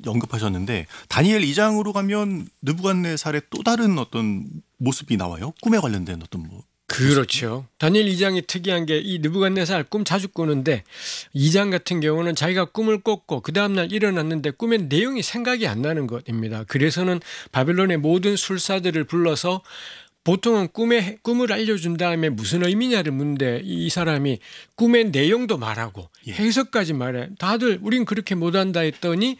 언급하셨는데 다니엘 2장으로 가면 느부갓네살의 또 다른 어떤 모습이 나와요. 꿈에 관련된 어떤 뭐. 그렇죠. 다니엘 2장이 특이한 게 이 느부갓네살 꿈 자주 꾸는데 2장 같은 경우는 자기가 꿈을 꿨고 그 다음날 일어났는데 꿈의 내용이 생각이 안 나는 것입니다. 그래서는 바벨론의 모든 술사들을 불러서 보통은 꿈을 알려준 다음에 무슨 의미냐를 묻는데 이 사람이 꿈의 내용도 말하고 해석까지 말해. 다들 우린 그렇게 못한다 했더니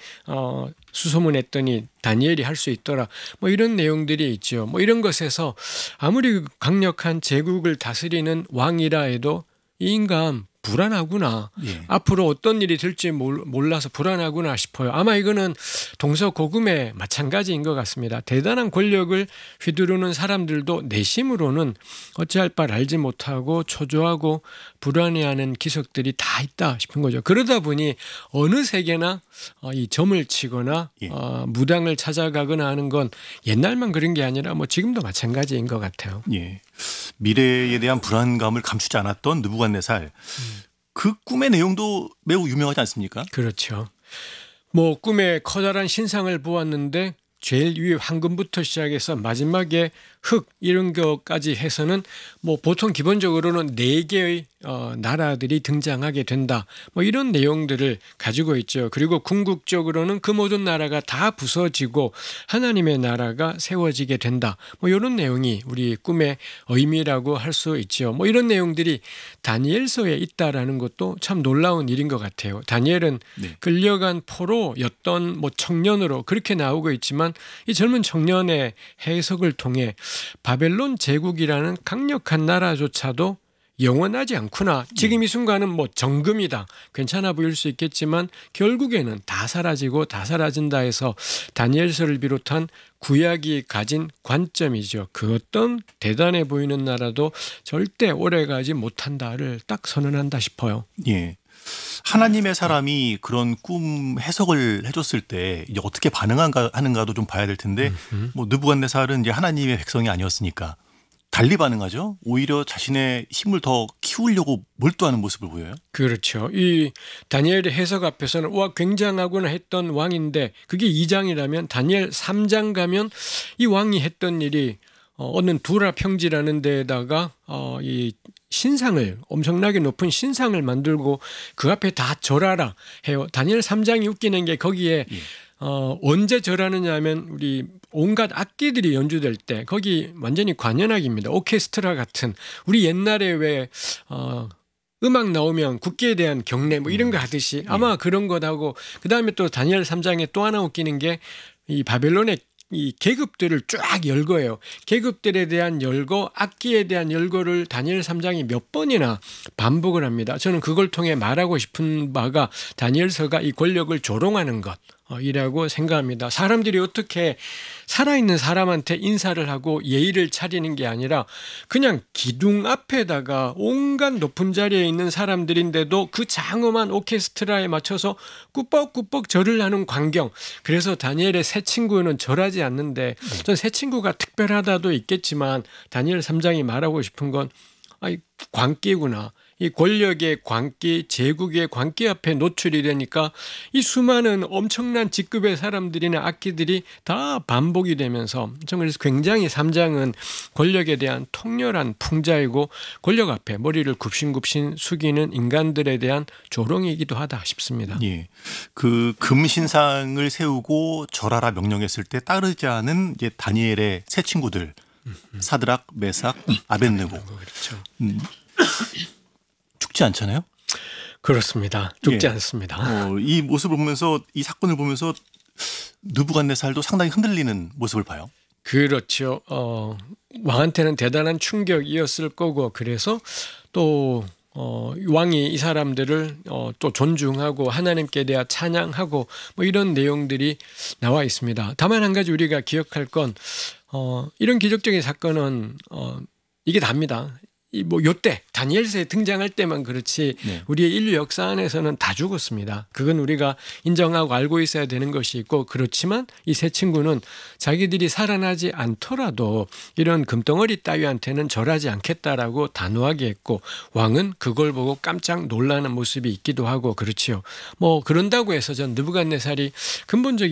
수소문했더니 다니엘이 할 수 있더라. 뭐 이런 내용들이 있죠. 뭐 이런 것에서 아무리 강력한 제국을 다스리는 왕이라 해도 이 인간 불안하구나. 앞으로 어떤 일이 될지 몰라서 불안하구나 싶어요. 아마 이거는 동서고금의 마찬가지인 것 같습니다. 대단한 권력을 휘두르는 사람들도 내심으로는 어찌할 바를 알지 못하고 초조하고 불안해하는 기석들이 다 있다 싶은 거죠. 그러다 보니 어느 세계나 이 점을 치거나 무당을 찾아가거나 하는 건 옛날만 그런 게 아니라 뭐 지금도 마찬가지인 것 같아요. 예. 미래에 대한 불안감을 감추지 않았던 느부갓네살. 그 꿈의 내용도 매우 유명하지 않습니까? 그렇죠. 뭐 꿈에 커다란 신상을 보았는데 제일 위에 황금부터 시작해서 마지막에 흙 이런 것까지 해서는 뭐 보통 기본적으로는 4개의 나라들이 등장하게 된다. 뭐 이런 내용들을 가지고 있죠. 그리고 궁극적으로는 그 모든 나라가 다 부서지고 하나님의 나라가 세워지게 된다. 뭐 이런 내용이 우리 꿈의 의미라고 할 수 있죠. 뭐 이런 내용들이 다니엘서에 있다라는 것도 참 놀라운 일인 것 같아요. 다니엘은 끌려간 포로였던 뭐 청년으로 그렇게 나오고 있지만 이 젊은 청년의 해석을 통해 바벨론 제국이라는 강력한 나라조차도 영원하지 않구나. 지금 이 순간은 뭐 정금이다. 괜찮아 보일 수 있겠지만 결국에는 다 사라지고 다 사라진다 해서 다니엘서를 비롯한 구약이 가진 관점이죠. 그 어떤 대단해 보이는 나라도 절대 오래가지 못한다를 딱 선언한다 싶어요. 예. 하나님의 사람이 그런 꿈 해석을 해줬을 때 이제 어떻게 반응하는가도 좀 봐야 될 텐데 뭐 느부갓네살은 이제 하나님의 백성이 아니었으니까 달리 반응하죠. 오히려 자신의 힘을 더 키우려고 몰두하는 모습을 보여요. 그렇죠. 이 다니엘의 해석 앞에서는 와 굉장하구나 했던 왕인데 그게 2장이라면 다니엘 3장 가면 이 왕이 했던 일이 어느 두라 평지라는 데에다가 이 신상을 엄청나게 높은 신상을 만들고 그 앞에 다 절하라 해요. 다니엘 3장이 웃기는 게 거기에 언제 절하느냐 하면 우리 온갖 악기들이 연주될 때 거기 완전히 관현악입니다. 오케스트라 같은 우리 옛날에 왜 음악 나오면 국기에 대한 경례 뭐 이런 거 하듯이 아마 그런 것하고 그다음에 또 다니엘 3장에 또 하나 웃기는 게 이 바벨론의 이 계급들을 쫙 열거해요. 계급들에 대한 열거, 악기에 대한 열거를 다니엘 3장이 몇 번이나 반복을 합니다. 저는 그걸 통해 말하고 싶은 바가 다니엘서가 이 권력을 조롱하는 것이라고 생각합니다. 사람들이 어떻게 살아있는 사람한테 인사를 하고 예의를 차리는 게 아니라 그냥 기둥 앞에다가 온갖 높은 자리에 있는 사람들인데도 그 장엄한 오케스트라에 맞춰서 꾸벅꾸벅 절을 하는 광경. 그래서 다니엘의 새 친구는 절하지 않는데 전 새 친구가 특별하다도 있겠지만 다니엘 3장이 말하고 싶은 건 광기구나. 이 권력의 광기, 제국의 광기 앞에 노출이 되니까 이 수많은 엄청난 직급의 사람들이나 악기들이 다 반복이 되면서 저는 그래서 굉장히 3장은 권력에 대한 통렬한 풍자이고 권력 앞에 머리를 굽신굽신 숙이는 인간들에 대한 조롱이기도 하다 싶습니다. 예, 그 금신상을 세우고 절하라 명령했을 때 따르지 않은 이제 다니엘의 새 친구들 사드락, 메삭, 아벳느고. 그렇죠. 죽지 않잖아요? 그렇습니다. 죽지 않습니다. 이 모습을 보면서 이 사건을 보면서 느부갓네살도 상당히 흔들리는 모습을 봐요. 그렇죠. 왕한테는 대단한 충격이었을 거고 그래서 또 왕이 이 사람들을 또 존중하고 하나님께 대하 찬양하고 뭐 이런 내용들이 나와 있습니다. 다만 한 가지 우리가 기억할 건 이런 기적적인 사건은 이게 답니다. 뭐 요때 다니엘서에 등장할 때만 그렇지 우리의 인류 역사 안에서는 다 죽었습니다. 그건 우리가 인정하고 알고 있어야 되는 것이 있고 그렇지만 이 세 친구는 자기들이 살아나지 않더라도 이런 금덩어리 따위한테는 절하지 않겠다라고 단호하게 했고 왕은 그걸 보고 깜짝 놀라는 모습이 있기도 하고 그렇지요. 뭐 그런다고 해서 전 느부갓네살이 근본적인